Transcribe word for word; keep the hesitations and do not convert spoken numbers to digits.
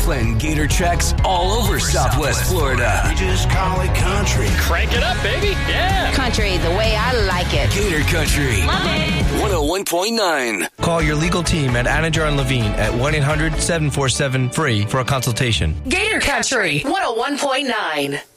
Playing Gator tracks all over Southwest Florida. We just call it country. Crank it up, baby. Yeah. Country the way I like it. Gator Country. Love it. one oh one point nine. Call your legal team at Anajar and Levine at one eight hundred seven four seven free for a consultation. Gator Country one oh one point nine.